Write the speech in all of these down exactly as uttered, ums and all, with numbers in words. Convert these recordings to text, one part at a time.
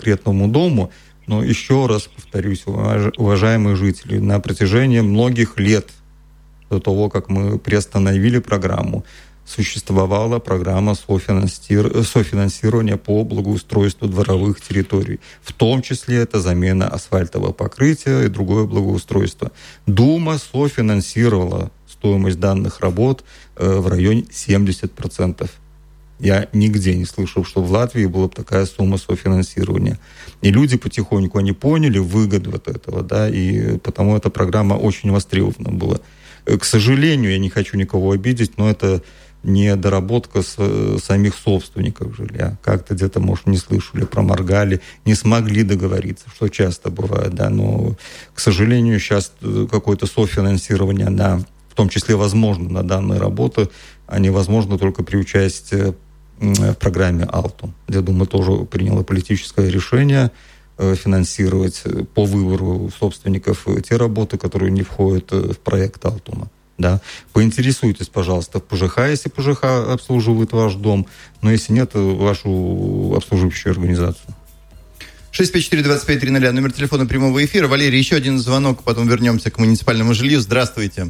конкретному дому. Но еще раз повторюсь, уважаемые жители, на протяжении многих лет до того, как мы приостановили программу, существовала программа софинансирования по благоустройству дворовых территорий. В том числе это замена асфальтового покрытия и другое благоустройство. Дума софинансировала стоимость данных работ в районе семьдесят процентов. Я нигде не слышал, что в Латвии была бы такая сумма софинансирования. И люди потихоньку, они поняли выгоду от этого, да, и потому эта программа очень востребована была. К сожалению, я не хочу никого обидеть, но это не доработка с, самих собственников жилья. Как-то где-то, может, не слышали, проморгали, не смогли договориться, что часто бывает, да, но, к сожалению, сейчас какое-то софинансирование, на, в том числе, возможно, на данные работы, они возможны только при участии в программе «Алтум», где Дума тоже приняла политическое решение финансировать по выбору собственников те работы, которые не входят в проект «Алтума». Да. Поинтересуйтесь, пожалуйста, в ПЖХ, если ПЖХ обслуживает ваш дом, но если нет, вашу обслуживающую организацию. шесть пять четыре двадцать пять тридцать, номер телефона прямого эфира. Валерий, еще один звонок, потом вернемся к муниципальному жилью. Здравствуйте.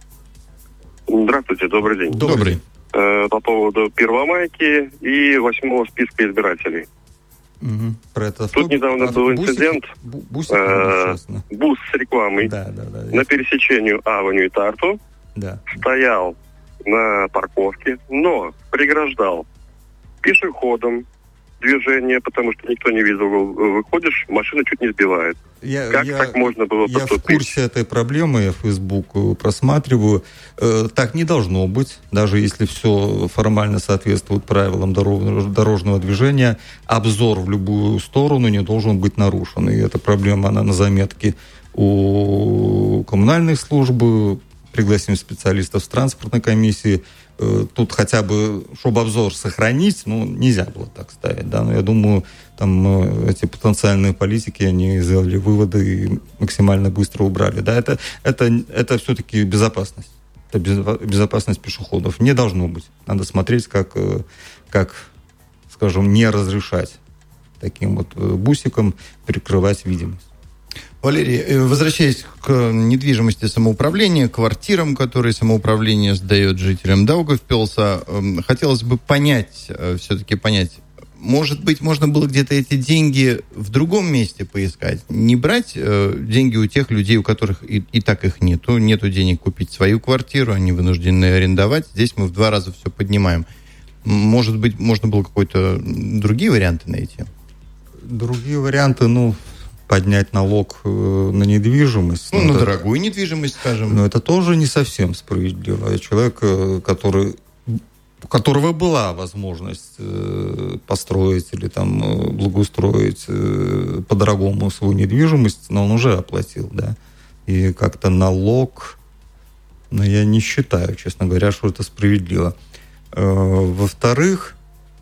Здравствуйте, добрый день. Добрый. Э, по поводу Первомайки и восьмого списка избирателей. Угу. Про это Тут что? недавно а, был бусик, инцидент. Бу, бусик, э, бус с рекламой да, да, да, на я... пересечении Авеню и Тарту. Да. Стоял на парковке, но преграждал пешеходам движение, потому что никто не видел. Выходишь, машина чуть не сбивает. Я, как я, так можно было я поступить? в курсе этой проблемы, я Facebook просматриваю. Э, так не должно быть, даже если все формально соответствует правилам дорог, дорожного движения. Обзор в любую сторону не должен быть нарушен. И эта проблема, она на заметке у коммунальной службы. Пригласим специалистов с транспортной комиссии. Тут хотя бы, чтобы обзор сохранить, ну, нельзя было так ставить, да, но я думаю, там эти потенциальные политики, они сделали выводы и максимально быстро убрали, да, это, это, это все-таки безопасность, это безопасность пешеходов, не должно быть, надо смотреть, как, как, скажем, не разрешать таким вот бусикам перекрывать видимость. Валерий, возвращаясь к недвижимости самоуправления, квартирам, которые самоуправление сдает жителям Даугавпилса, хотелось бы понять, все-таки понять, может быть, можно было где-то эти деньги в другом месте поискать, не брать деньги у тех людей, у которых и, и так их нету, нету денег купить свою квартиру, они вынуждены арендовать, здесь мы в два раза все поднимаем. Может быть, можно было какие-то другие варианты найти? Другие варианты, ну... поднять налог на недвижимость. Ну, ну, на это, дорогую недвижимость, скажем. Но это тоже не совсем справедливо. Человек, который, у которого была возможность построить или там благоустроить по-дорогому свою недвижимость, но он уже оплатил, да. И как-то налог, ну, я не считаю, честно говоря, что это справедливо. Во-вторых,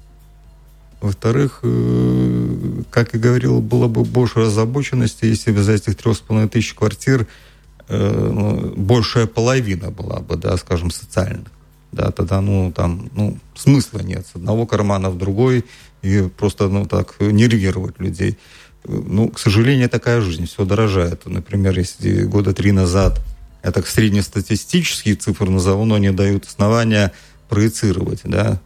Во-вторых, как и говорил, было бы больше озабоченности, если бы за этих трех с половиной тысяч квартир э, большая половина была бы, да, скажем, социальных. Да, тогда, ну, там, ну, смысла нет. С одного кармана в другой и просто, ну, так, нервировать людей. Ну, к сожалению, такая жизнь, все дорожает. Например, если года три назад, я так среднестатистические цифры назову, но они дают основания проецировать, да,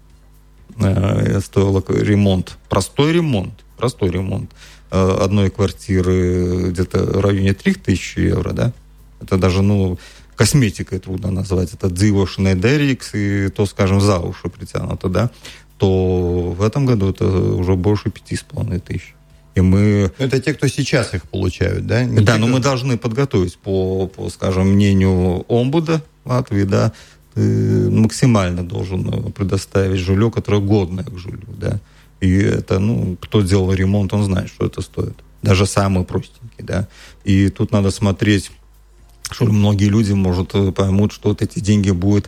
стоил ремонт, простой ремонт, простой ремонт одной квартиры где-то в районе три тысячи евро, да, это даже, ну, косметикой трудно назвать, это дзивошный дерикс и то, скажем, за уши притянуто, да, то в этом году это уже больше пяти с половиной тысяч. И мы... Это те, кто сейчас их получают, да? Не да, те, но кто... мы должны подготовить по, по, скажем, мнению омбуда Латвии, да, ты максимально должен предоставить жилье, которое годное к жилью, да. И это, ну, кто делал ремонт, он знает, что это стоит. Даже самый простенький, да. И тут надо смотреть, что многие люди, может, поймут, что вот эти деньги будут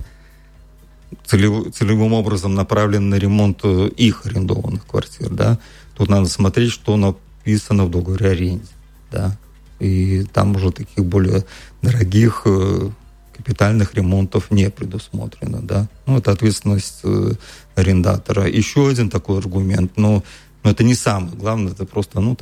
целев, целевым образом направлены на ремонт их арендованных квартир, да. Тут надо смотреть, что написано в договоре аренды, да. И там уже таких более дорогих капитальных ремонтов не предусмотрено, да. Ну, это ответственность э, арендатора. Еще один такой аргумент, но, но это не самое главное, это просто, ну,